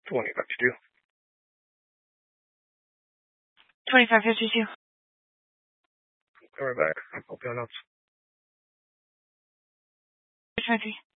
2552. 2552. Come right back. I'll be on notes. 23.